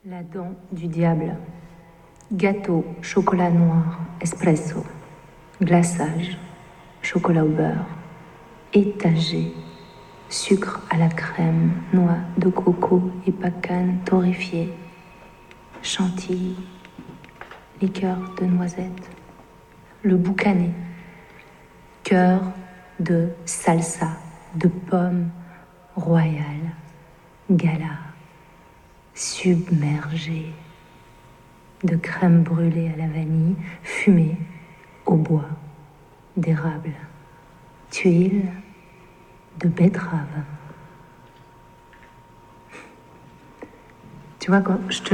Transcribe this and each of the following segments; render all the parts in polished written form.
La dent du diable. Gâteau, chocolat noir, espresso. Glaçage, chocolat au beurre. Étagé, sucre à la crème, noix de coco et pacane torréfiée. Chantilly, liqueur de noisette. Le boucané. Cœur de salsa, de pommes royales. Gala. Submergé de crème brûlée à la vanille, fumée au bois, d'érable, tuiles de betterave. Tu vois, quand je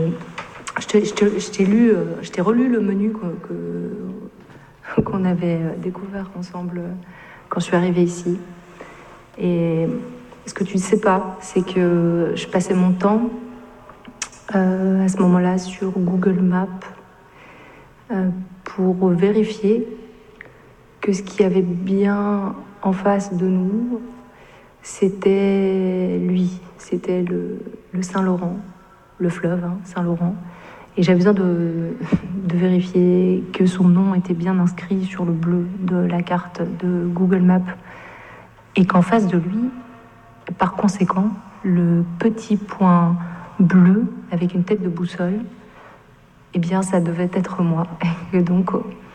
t'ai relu le menu qu'on avait découvert ensemble quand je suis arrivée ici. Et ce que tu ne sais pas, c'est que je passais mon temps à ce moment-là sur Google Maps pour vérifier que ce qu'il y avait bien en face de nous, c'était lui, c'était le Saint-Laurent, le fleuve Saint-Laurent. Et j'avais besoin de vérifier que son nom était bien inscrit sur le bleu de la carte de Google Maps et qu'en face de lui, par conséquent, le petit point bleu avec une tête de boussole, eh bien ça devait être moi. Et donc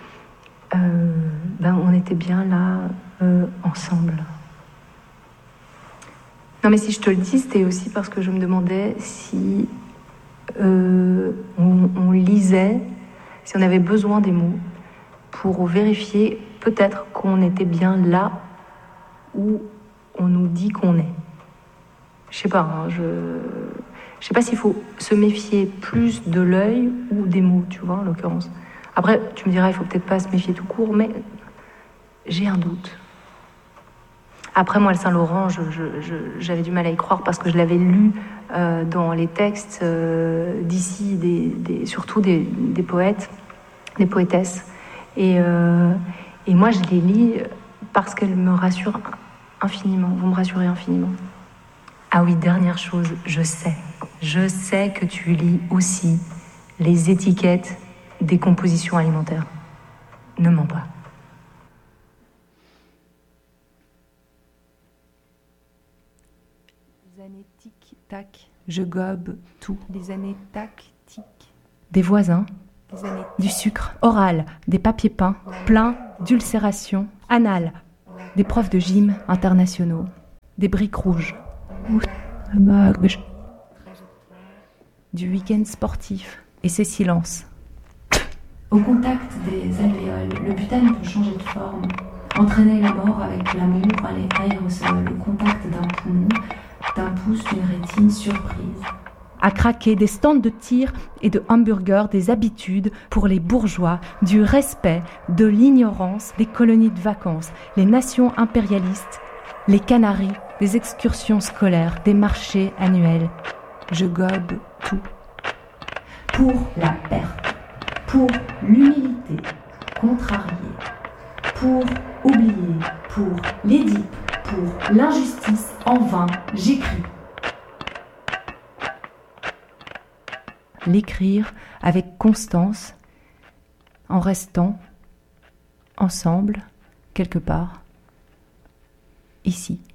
on était bien là ensemble. Non mais si je te le dis, c'était aussi parce que je me demandais si on lisait, si on avait besoin des mots pour vérifier peut-être qu'on était bien là où on nous dit qu'on est. Je sais pas, je sais pas s'il faut se méfier plus de l'œil ou des mots, tu vois, en l'occurrence. Après, tu me diras, il faut peut-être pas se méfier tout court, mais j'ai un doute. Après, moi, le Saint-Laurent, j'avais du mal à y croire parce que je l'avais lu dans les textes d'ici, surtout des poètes, des poétesses. Et moi, je les lis parce qu'elles me rassurent infiniment, vont me rassurer infiniment. Ah oui, dernière chose, je sais que tu lis aussi les étiquettes des compositions alimentaires. Ne mens pas. Les années tic-tac, je gobe tout. Les années tac-tic. Des voisins, des années du sucre oral, des papiers peints, pleins d'ulcération anale, des profs de gym internationaux, des briques rouges. Du week-end sportif et ses silences. Au contact des alvéoles, le butane peut changer de forme, entraîner la mort avec l'amour, aller aérosol, le contact d'un poumon, d'un pouce, d'une rétine surprise. À craquer des stands de tir et de hamburgers, des habitudes pour les bourgeois, du respect, de l'ignorance, des colonies de vacances, les nations impérialistes, les Canaries, des excursions scolaires, des marchés annuels. Je gobe tout. Pour la perte, pour l'humilité contrariée, pour oublier, pour l'Édipe, pour l'injustice en vain, j'écris. L'écrire avec constance, en restant ensemble, quelque part, ici.